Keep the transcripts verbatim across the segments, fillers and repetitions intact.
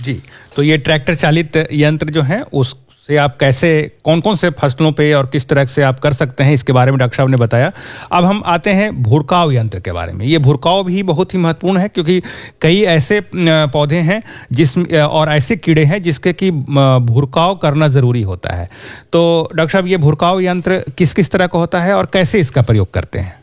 जी, तो ये ट्रैक्टर चालित यंत्र जो है उससे आप कैसे कौन कौन से फसलों पे और किस तरह से आप कर सकते हैं, इसके बारे में डॉक्टर साहब ने बताया। अब हम आते हैं भुरकाव यंत्र के बारे में। ये भुरकाव भी बहुत ही महत्वपूर्ण है, क्योंकि कई ऐसे पौधे हैं जिस और ऐसे कीड़े हैं जिसके कि भुरकाव करना ज़रूरी होता है। तो डॉक्टर साहब, ये भुरकाव यंत्र किस किस तरह का होता है और कैसे इसका प्रयोग करते हैं?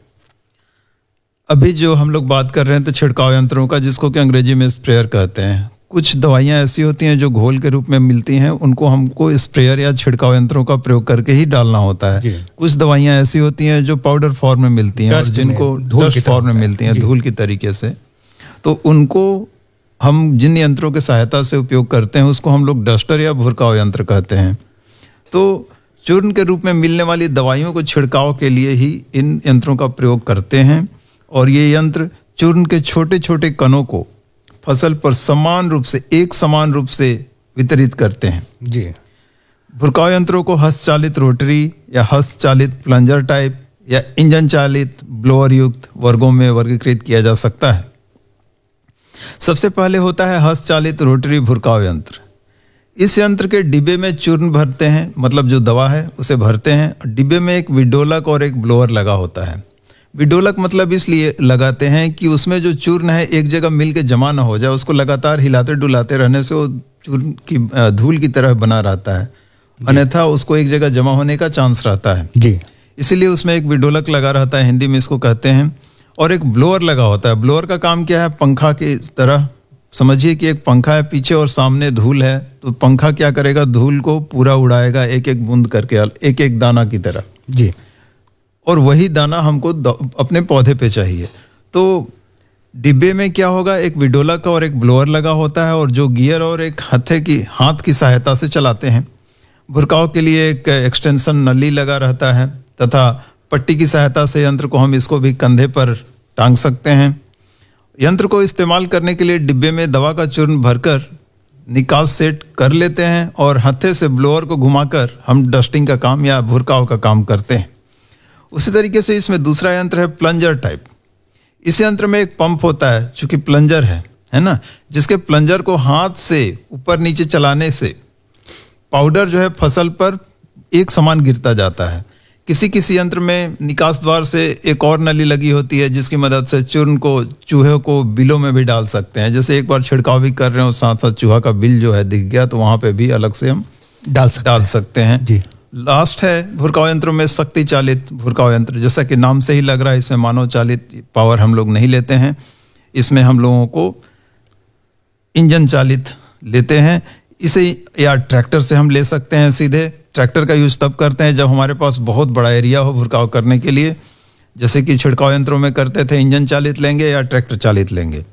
अभी जो हम लोग बात कर रहे हैं तो छिड़काव यंत्रों का, जिसको कि अंग्रेजी में स्प्रेयर कहते हैं। कुछ दवाइयाँ ऐसी होती हैं जो घोल के रूप में मिलती हैं, उनको हमको स्प्रेयर या छिड़काव यंत्रों का प्रयोग करके ही डालना होता है। कुछ दवाइयाँ ऐसी होती हैं जो पाउडर फॉर्म में मिलती हैं और जिनको डस्ट फॉर्म में मिलती हैं, धूल की तरीके से। तो उनको हम जिन यंत्रों की सहायता से उपयोग करते हैं उसको हम लोग डस्टर या भुरकाव यंत्र कहते हैं। तो चूर्ण के रूप में मिलने वाली दवाइयों को छिड़काव के लिए ही इन यंत्रों का प्रयोग करते हैं, और ये यंत्र चूर्ण के छोटे छोटे कणों को फसल पर समान रूप से एक समान रूप से वितरित करते हैं। जी। भुरकाव यंत्रों को हस्त चालित रोटरी या हस्त चालित प्लंजर टाइप या इंजन चालित ब्लोअर युक्त वर्गों में वर्गीकृत किया जा सकता है। सबसे पहले होता है हस्त चालित रोटरी भुरकाव यंत्र। इस यंत्र के डिब्बे में चूर्ण भरते हैं, मतलब जो दवा है उसे भरते हैं। डिब्बे में एक विडोलक और एक ब्लोअर लगा होता है। विडोलक मतलब इसलिए लगाते हैं कि उसमें जो चूर्ण है एक जगह मिल के जमा ना हो जाए, उसको लगातार हिलाते डुलाते रहने से वो चूर्ण की धूल की तरह बना रहता है, अन्यथा उसको एक जगह जमा होने का चांस रहता है। जी। इसीलिए उसमें एक विडोलक लगा रहता है, हिंदी में इसको कहते हैं। और एक ब्लोअर लगा होता है। ब्लोअर का काम क्या है? पंखा की तरह समझिए कि एक पंखा है, पीछे और सामने धूल है, तो पंखा क्या करेगा? धूल को पूरा उड़ाएगा एक एक बूंद करके, एक एक दाना की तरह। जी। और वही दाना हमको अपने पौधे पे चाहिए। तो डिब्बे में क्या होगा? एक विडोलक और एक ब्लोअर लगा होता है, और जो गियर और एक हथे की हाथ की सहायता से चलाते हैं। भुरकाव के लिए एक एक्सटेंशन नली लगा रहता है, तथा पट्टी की सहायता से यंत्र को हम इसको भी कंधे पर टांग सकते हैं। यंत्र को इस्तेमाल करने के लिए डिब्बे में दवा का चूर्ण भरकर निकास सेट कर लेते हैं, और हथे से ब्लोअर को घुमाकर हम डस्टिंग का काम या भुरकाव का काम करते हैं। उसी तरीके से इसमें दूसरा यंत्र है प्लंजर टाइप। इस यंत्र में एक पंप होता है, चूंकि प्लंजर है है ना, जिसके प्लंजर को हाथ से ऊपर नीचे चलाने से पाउडर जो है फसल पर एक समान गिरता जाता है। किसी किसी यंत्र में निकास द्वार से एक और नली लगी होती है, जिसकी मदद से चूर्ण को चूहे को बिलों में भी डाल सकते हैं। जैसे एक बार छिड़काव भी कर रहे हो, साथ साथ चूहा का बिल जो है दिख गया, तो वहां पे भी अलग से हम डाल सकते डाल सकते हैं। जी। लास्ट है भुरकाव यंत्रों में शक्ति चालित भुरकाव यंत्र। जैसा कि नाम से ही लग रहा है, इसमें मानव चालित पावर हम लोग नहीं लेते हैं। इसमें हम लोगों को इंजन चालित लेते हैं। इसे या ट्रैक्टर से हम ले सकते हैं सीधे। ट्रैक्टर का यूज तब करते हैं जब हमारे पास बहुत बड़ा एरिया हो भुरकाव करने के लिए, जैसे कि छिड़काव यंत्रों में करते थे। इंजन चालित लेंगे या ट्रैक्टर चालित लेंगे।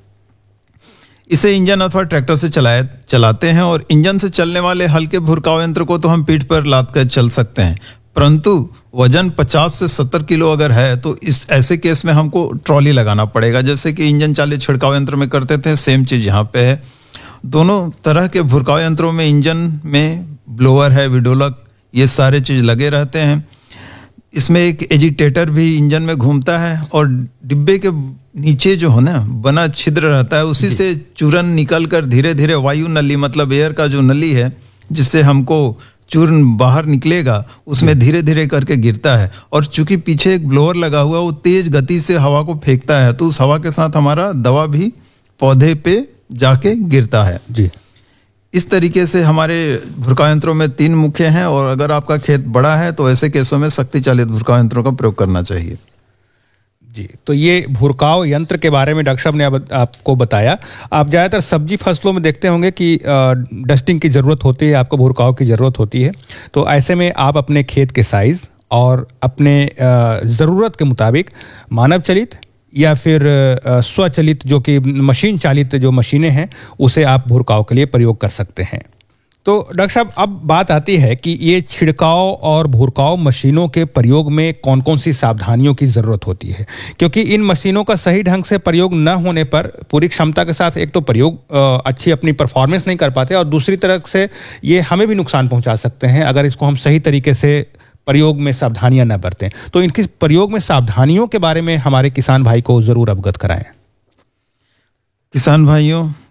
इसे इंजन अथवा ट्रैक्टर से चलाए चलाते हैं, और इंजन से चलने वाले हल्के भुरकाव यंत्र को तो हम पीठ पर लाद कर चल सकते हैं, परंतु वजन पचास से सत्तर किलो अगर है तो इस ऐसे केस में हमको ट्रॉली लगाना पड़ेगा। जैसे कि इंजन चालित छिड़काव यंत्र में करते थे, सेम चीज यहाँ पे है। दोनों तरह के भुरकाव यंत्रों में इंजन में ब्लोअर है, विडोलक, ये सारे चीज लगे रहते हैं। इसमें एक एजिटेटर भी इंजन में घूमता है, और डिब्बे के नीचे जो है ना बना छिद्र रहता है, उसी से चूर्ण निकल कर धीरे धीरे वायु नली, मतलब एयर का जो नली है जिससे हमको चूर्ण बाहर निकलेगा, उसमें धीरे धीरे करके गिरता है। और चूंकि पीछे एक ब्लोअर लगा हुआ, वो तेज गति से हवा को फेंकता है, तो उस हवा के साथ हमारा दवा भी पौधे पे जाके गिरता है। जी। इस तरीके से हमारे भुरकाव यंत्रों में तीन मुख्य हैं, और अगर आपका खेत बड़ा है तो ऐसे केसों में शक्ति चालित भुरकाव यंत्रों का प्रयोग करना चाहिए। जी, तो ये भुरकाव यंत्र के बारे में डॉक्टर साहब ने अब आपको बताया। आप ज़्यादातर सब्जी फसलों में देखते होंगे कि डस्टिंग की ज़रूरत होती है, आपको भुरकाव की ज़रूरत होती है। तो ऐसे में आप अपने खेत के साइज़ और अपने ज़रूरत के मुताबिक मानव चलित या फिर स्वचालित, जो कि मशीन चालित जो मशीनें हैं, उसे आप भुरकाव के लिए प्रयोग कर सकते हैं। तो डॉक्टर साहब, अब बात आती है कि ये छिड़काव और भुरकाव मशीनों के प्रयोग में कौन कौन सी सावधानियों की ज़रूरत होती है, क्योंकि इन मशीनों का सही ढंग से प्रयोग न होने पर पूरी क्षमता के साथ एक तो प्रयोग अच्छी अपनी परफॉर्मेंस नहीं कर पाते, और दूसरी तरफ से ये हमें भी नुकसान पहुंचा सकते हैं अगर इसको हम सही तरीके से प्रयोग में सावधानियां न बरतें। तो इनकी प्रयोग में सावधानियों के बारे में हमारे किसान भाई को ज़रूर अवगत कराएं। किसान भाइयों,